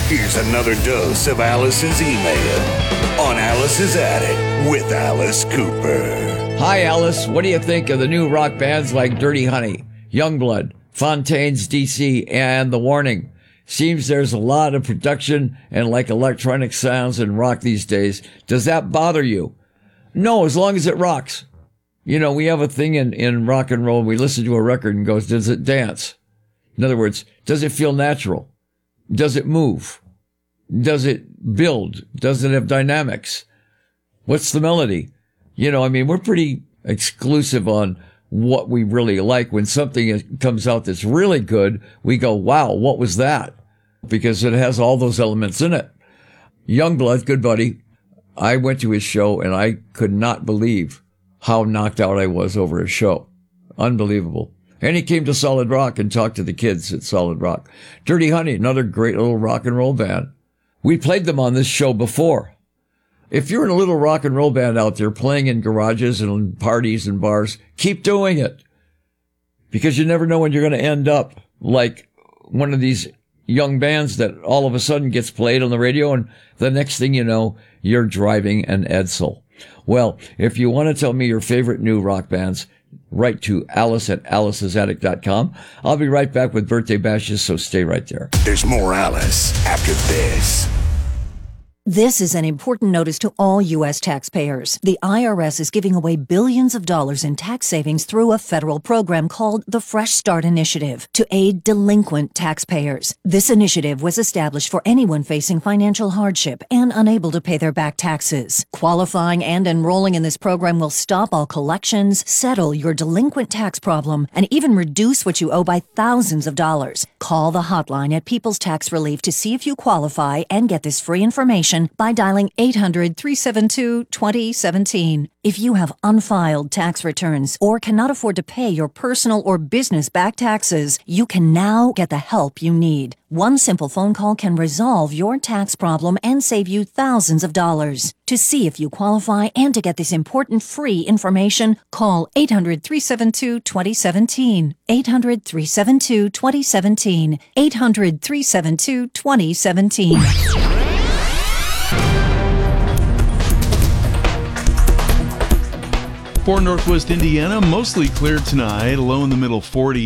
Here's another dose of Alice's email on Alice's Attic with Alice Cooper. Hi, Alice. What do you think of the new rock bands like Dirty Honey, Youngblood, Fontaines DC, and The Warning? Seems there's a lot of production and like electronic sounds in rock these days. Does that bother you? No, as long as it rocks. You know, we have a thing in rock and roll. We listen to a record and goes, does it dance? In other words, does it feel natural? Does it move? Does it build? Does it have dynamics? What's the melody? You know, I mean, we're pretty exclusive on what we really like. When something comes out that's really good, we go, wow, what was that? Because it has all those elements in it. Youngblood, good buddy. I went to his show and I could not believe how knocked out I was over his show. Unbelievable. And he came to Solid Rock and talked to the kids at Solid Rock. Dirty Honey, another great little rock and roll band. We played them on this show before. If you're in a little rock and roll band out there playing in garages and parties and bars, keep doing it. Because you never know when you're going to end up like one of these young bands that all of a sudden gets played on the radio, and the next thing you know, you're driving an Edsel. Well, if you want to tell me your favorite new rock bands, write to alice@alicesattic.com. I'll be right back with birthday bashes, so stay right there. There's more Alice after this. This is an important notice to all U.S. taxpayers. The IRS is giving away billions of dollars in tax savings through a federal program called the Fresh Start Initiative to aid delinquent taxpayers. This initiative was established for anyone facing financial hardship and unable to pay their back taxes. Qualifying and enrolling in this program will stop all collections, settle your delinquent tax problem, and even reduce what you owe by thousands of dollars. Call the hotline at People's Tax Relief to see if you qualify and get this free information by dialing 800-372-2017. If you have unfiled tax returns or cannot afford to pay your personal or business back taxes, you can now get the help you need. One simple phone call can resolve your tax problem and save you thousands of dollars. To see if you qualify and to get this important free information, call 800-372-2017. 800-372-2017. 800-372-2017. For Northwest Indiana, mostly clear tonight, low in the middle 40s.